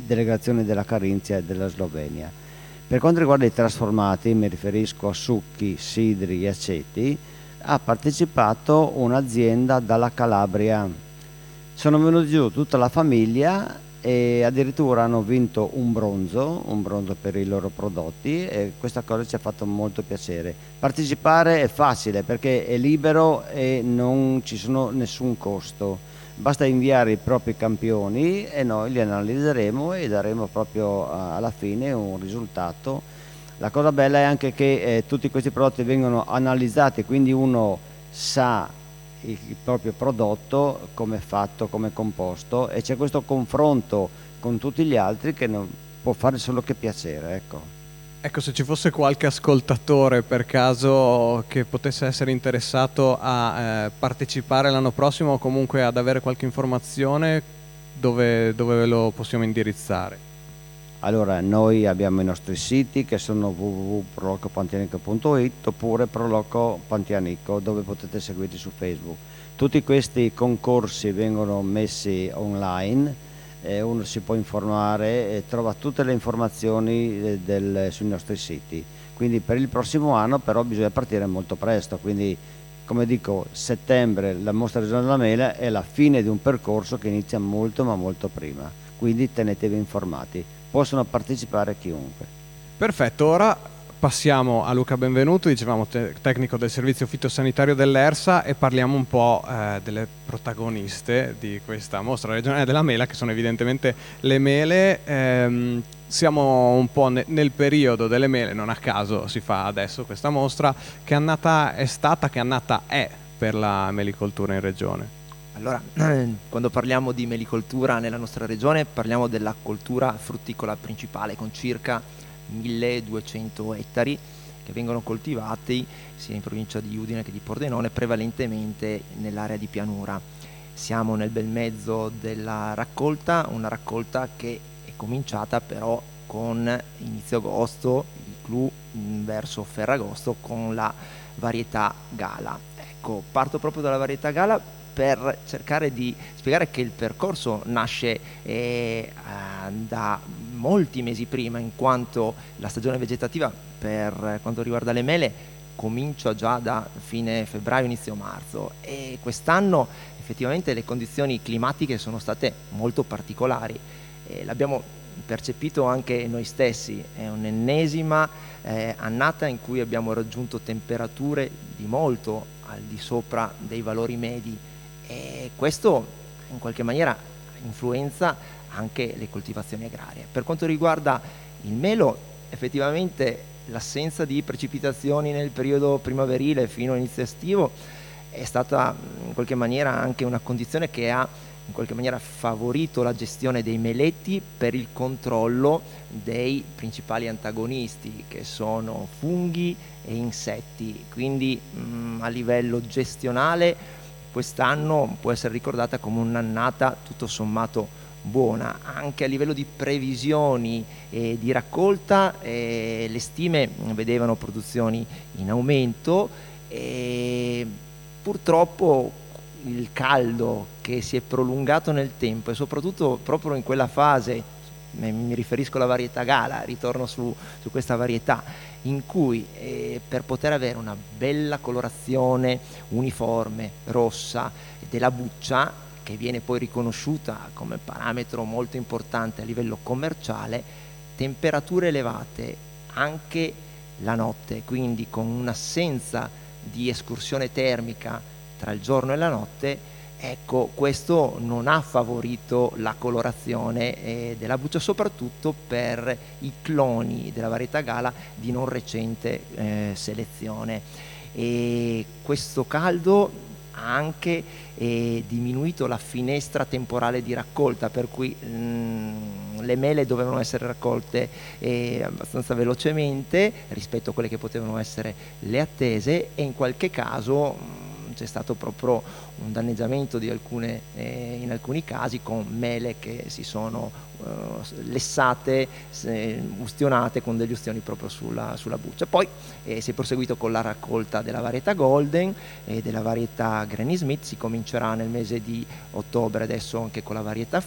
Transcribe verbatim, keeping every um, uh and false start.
delegazioni della Carinzia e della Slovenia. Per quanto riguarda i trasformati, mi riferisco a succhi, sidri e aceti, ha partecipato un'azienda dalla Calabria. Sono venuti giù tutta la famiglia e addirittura hanno vinto un bronzo, un bronzo per i loro prodotti, e questa cosa ci ha fatto molto piacere. Partecipare è facile perché è libero e non ci sono nessun costo. Basta inviare i propri campioni e noi li analizzeremo e daremo proprio alla fine un risultato. La cosa bella è anche che eh, tutti questi prodotti vengono analizzati, quindi uno sa il, il proprio prodotto, come è fatto, come è composto, e c'è questo confronto con tutti gli altri che non può fare solo che piacere, ecco. Ecco, se ci fosse qualche ascoltatore per caso che potesse essere interessato a eh, partecipare l'anno prossimo o comunque ad avere qualche informazione, dove, dove lo possiamo indirizzare? Allora, noi abbiamo i nostri siti che sono w w w punto proloco pantianico punto it oppure Proloco Pantianico, dove potete seguirci su Facebook. Tutti questi concorsi vengono messi online, eh, uno si può informare e trova tutte le informazioni eh, del, sui nostri siti. Quindi per il prossimo anno però bisogna partire molto presto, quindi come dico, settembre la mostra regionale della mela è la fine di un percorso che inizia molto ma molto prima, quindi tenetevi informati. Possono partecipare chiunque. Perfetto, ora passiamo a Luca Benvenuto, dicevamo te- tecnico del servizio fitosanitario dell'ERSA, e parliamo un po' eh, delle protagoniste di questa mostra regionale della mela, che sono evidentemente le mele. Ehm, siamo un po' ne- nel periodo delle mele, non a caso si fa adesso questa mostra. Che annata è stata, che annata è per la melicoltura in regione? Allora, quando parliamo di melicoltura nella nostra regione parliamo della coltura frutticola principale, con circa milleduecento ettari che vengono coltivati sia in provincia di Udine che di Pordenone, prevalentemente nell'area di pianura. Siamo nel bel mezzo della raccolta, una raccolta che è cominciata però con inizio agosto, il clou verso Ferragosto, con la varietà Gala. Ecco, parto proprio dalla varietà Gala per cercare di spiegare che il percorso nasce eh, da molti mesi prima, in quanto la stagione vegetativa per quanto riguarda le mele comincia già da fine febbraio, inizio marzo, e quest'anno effettivamente le condizioni climatiche sono state molto particolari. Eh, l'abbiamo percepito anche noi stessi, è un'ennesima eh, annata in cui abbiamo raggiunto temperature di molto al di sopra dei valori medi, e questo in qualche maniera influenza anche le coltivazioni agrarie. Per quanto riguarda il melo, effettivamente l'assenza di precipitazioni nel periodo primaverile fino all'inizio estivo è stata in qualche maniera anche una condizione che ha in qualche maniera favorito la gestione dei meletti per il controllo dei principali antagonisti, che sono funghi e insetti. Quindi mh, a livello gestionale quest'anno può essere ricordata come un'annata tutto sommato buona. Anche a livello di previsioni e di raccolta eh, le stime vedevano produzioni in aumento, e purtroppo il caldo che si è prolungato nel tempo, e soprattutto proprio in quella fase, mi riferisco alla varietà Gala, ritorno su, su questa varietà, in cui eh, per poter avere una bella colorazione uniforme, rossa, della buccia, che viene poi riconosciuta come parametro molto importante a livello commerciale, temperature elevate anche la notte, quindi con un'assenza di escursione termica tra il giorno e la notte, ecco, questo non ha favorito la colorazione eh, della buccia, soprattutto per i cloni della varietà Gala di non recente eh, selezione. E questo caldo ha anche eh, diminuito la finestra temporale di raccolta, per cui mh, le mele dovevano essere raccolte eh, abbastanza velocemente rispetto a quelle che potevano essere le attese, e in qualche caso mh, c'è stato proprio un danneggiamento di alcune, eh, in alcuni casi, con mele che si sono eh, lessate, eh, ustionate con degli ustioni proprio sulla, sulla buccia. Poi eh, si è proseguito con la raccolta della varietà Golden e della varietà Granny Smith. Si comincerà nel mese di ottobre adesso anche con la varietà